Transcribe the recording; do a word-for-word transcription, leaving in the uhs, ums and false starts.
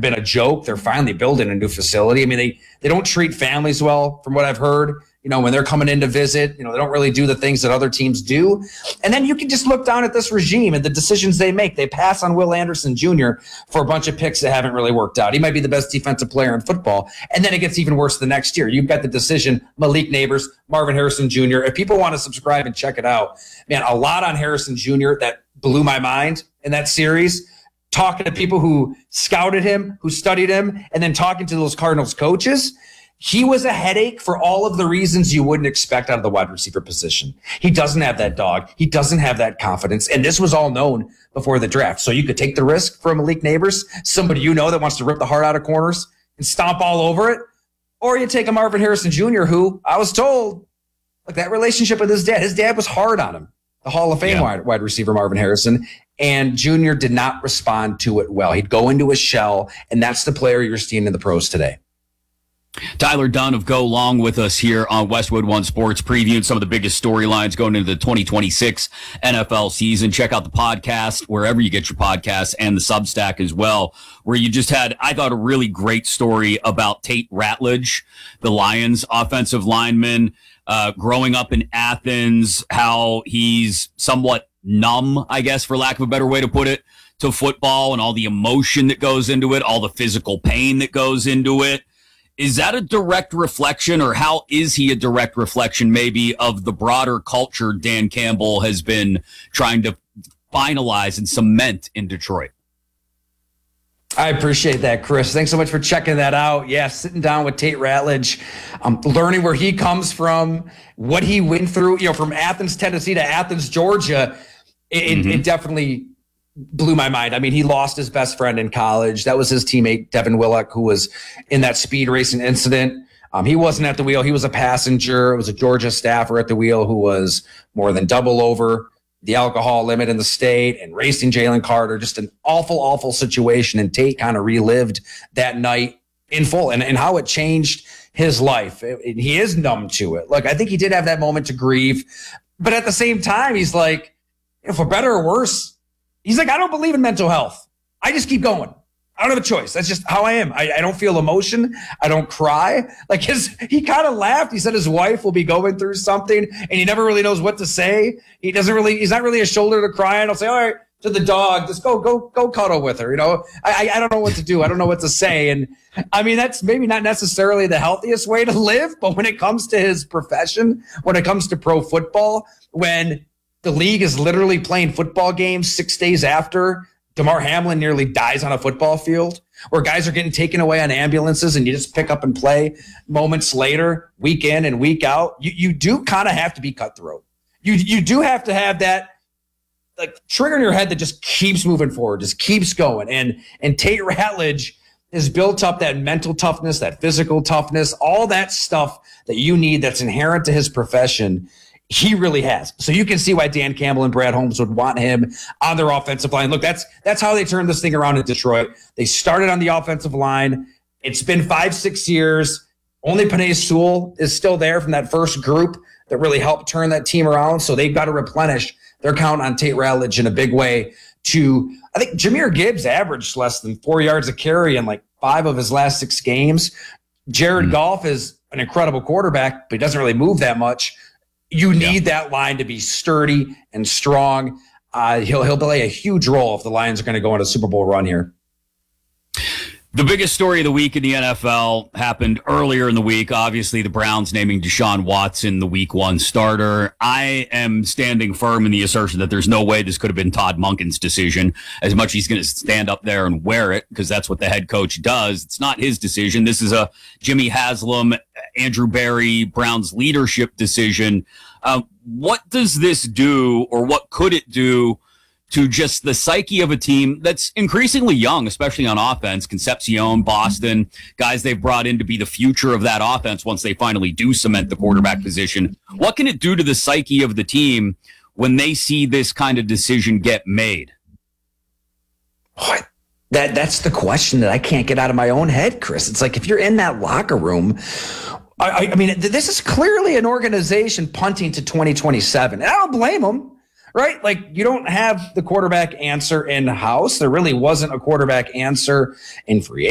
been a joke. They're finally building a new facility. I mean, they, they don't treat families well, from what I've heard. You know, when they're coming in to visit, you know, they don't really do the things that other teams do. And then you can just look down at this regime and the decisions they make. They pass on Will Anderson Junior for a bunch of picks that haven't really worked out. He might be the best defensive player in football. And then it gets even worse the next year. You've got the decision, Malik Neighbors, Marvin Harrison Junior If people want to subscribe and check it out, man, a lot on Harrison Junior that blew my mind in that series. Talking to people who scouted him, who studied him, and then talking to those Cardinals coaches. He was a headache for all of the reasons you wouldn't expect out of the wide receiver position. He doesn't have that dog. He doesn't have that confidence. And this was all known before the draft. So you could take the risk for Malik Neighbors, somebody you know that wants to rip the heart out of corners and stomp all over it. Or you take a Marvin Harrison Junior who I was told, like that relationship with his dad, his dad was hard on him, the Hall of Fame yeah. wide, wide receiver Marvin Harrison. And Junior did not respond to it well. He'd go into a shell, and that's the player you're seeing in the pros today. Tyler Dunn of Go Long with us here on Westwood One Sports, previewing some of the biggest storylines going into the twenty twenty-six N F L season. Check out the podcast wherever you get your podcasts and the Substack as well, where you just had, I thought, a really great story about Tate Ratledge, the Lions offensive lineman, uh, growing up in Athens, how he's somewhat numb, I guess, for lack of a better way to put it, to football and all the emotion that goes into it, all the physical pain that goes into it. Is that a direct reflection, or how is he a direct reflection maybe of the broader culture Dan Campbell has been trying to finalize and cement in Detroit? I appreciate that, Chris. Thanks so much for checking that out. Yeah, sitting down with Tate Ratledge, um, learning where he comes from, what he went through, you know, from Athens, Tennessee to Athens, Georgia. It, mm-hmm. it, it definitely blew my mind. I mean, he lost his best friend in college. That was his teammate, Devin Willock, who was in that speed racing incident. Um, he wasn't at the wheel. He was a passenger. It was a Georgia staffer at the wheel who was more than double over the alcohol limit in the state and racing Jalen Carter. Just an awful, awful situation. And Tate kind of relived that night in full and, and how it changed his life. It, it, he is numb to it. Look, I think he did have that moment to grieve. But at the same time, he's like, you know, for better or worse, he's like, I don't believe in mental health. I just keep going. I don't have a choice. That's just how I am. I, I don't feel emotion. I don't cry. Like his, he kind of laughed. He said his wife will be going through something and he never really knows what to say. He doesn't really, he's not really a shoulder to cry on. I'll say, all right, to the dog, just go, go, go cuddle with her. You know, I, I don't know what to do. I don't know what to say. And I mean, that's maybe not necessarily the healthiest way to live, but when it comes to his profession, when it comes to pro football, when the league is literally playing football games six days after Damar Hamlin nearly dies on a football field, where guys are getting taken away on ambulances and you just pick up and play moments later, week in and week out. You you do kind of have to be cutthroat. You you do have to have that like trigger in your head that just keeps moving forward, just keeps going. And and Tate Ratledge has built up that mental toughness, that physical toughness, all that stuff that you need that's inherent to his profession. He really has. So you can see why Dan Campbell and Brad Holmes would want him on their offensive line. Look, that's that's how they turned this thing around in Detroit. They started on the offensive line. It's been five, six years. Only Penei Sewell is still there from that first group that really helped turn that team around. So they've got to replenish their count on Tate Ratledge in a big way. To I think Jahmyr Gibbs averaged less than four yards a carry in like five of his last six games. Jared mm-hmm. Goff is an incredible quarterback, but he doesn't really move that much. You need yeah. that line to be sturdy and strong. Uh, he'll he'll play a huge role if the Lions are going to go on a Super Bowl run here. The biggest story of the week in the N F L happened earlier in the week. Obviously, the Browns naming Deshaun Watson the week one starter. I am standing firm in the assertion that there's no way this could have been Todd Monken's decision, as much as he's going to stand up there and wear it, because that's what the head coach does. It's not his decision. This is a Jimmy Haslam, Andrew Berry, Browns leadership decision. Um, what does this do, or what could it do to just the psyche of a team that's increasingly young, especially on offense? Concepcion, Boston, guys they've brought in to be the future of that offense once they finally do cement the quarterback position. What can it do to the psyche of the team when they see this kind of decision get made? What? That that's the question that I can't get out of my own head, Chris. It's like if you're in that locker room, I, I mean, this is clearly an organization punting to twenty twenty-seven. And I don't blame them, right? Like, you don't have the quarterback answer in house. There really wasn't a quarterback answer in free